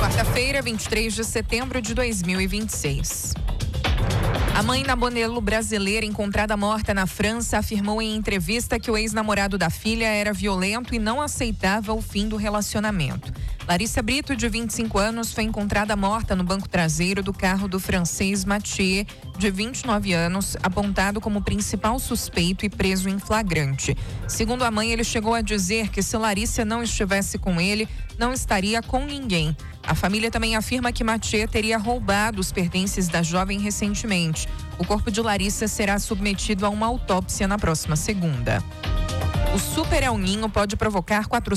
Quarta-feira, 23 de setembro de 2026. A mãe Nabonelo brasileira encontrada morta na França afirmou em entrevista que o ex-namorado da filha era violento e não aceitava o fim do relacionamento. Larissa Brito, de 25 anos, foi encontrada morta no banco traseiro do carro do francês Mathieu, de 29 anos, apontado como principal suspeito e preso em flagrante. Segundo a mãe, ele chegou a dizer que se Larissa não estivesse com ele, não estaria com ninguém. A família também afirma que Mathieu teria roubado os pertences da jovem recentemente. O corpo de Larissa será submetido a uma autópsia na próxima segunda. O Super El Ninho pode provocar